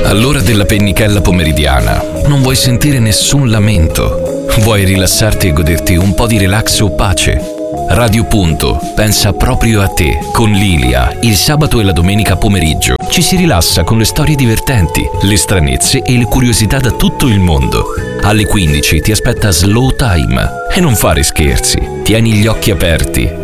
All'ora della pennichella pomeridiana non vuoi sentire nessun lamento. Vuoi rilassarti e goderti un po' di relax o pace? Radio Punto pensa proprio a te. Con Lilia, il sabato e la domenica pomeriggio ci si rilassa con le storie divertenti, le stranezze e le curiosità da tutto il mondo. Alle 15 ti aspetta Slow Time. E non fare scherzi, tieni gli occhi aperti